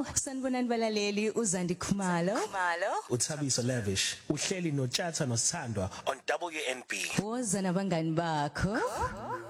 sanibonani balaleli uZandi Khumalo. Uthabiso Lavish uhleli noTshatha noSithandwa on WNB. Woza nabangani bakho.